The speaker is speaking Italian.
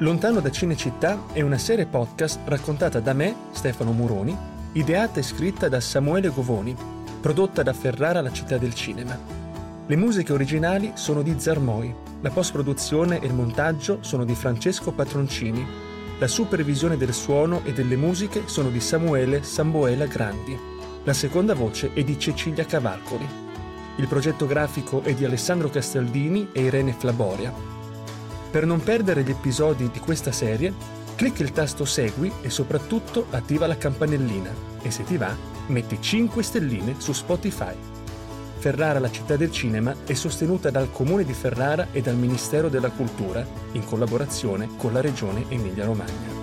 Lontano da Cinecittà è una serie podcast raccontata da me, Stefano Muroni, ideata e scritta da Samuele Govoni, prodotta da Ferrara La Città del Cinema. Le musiche originali sono di Zarmoi, la post-produzione e il montaggio sono di Francesco Patroncini, la supervisione del suono e delle musiche sono di Samuele Samboela Grandi, la seconda voce è di Cecilia Cavalcoli. Il progetto grafico è di Alessandro Castaldini e Irene Flaboria. Per non perdere gli episodi di questa serie, clicca il tasto Segui e soprattutto attiva la campanellina e se ti va, metti 5 stelline su Spotify. Ferrara La Città del Cinema è sostenuta dal Comune di Ferrara e dal Ministero della Cultura in collaborazione con la Regione Emilia-Romagna.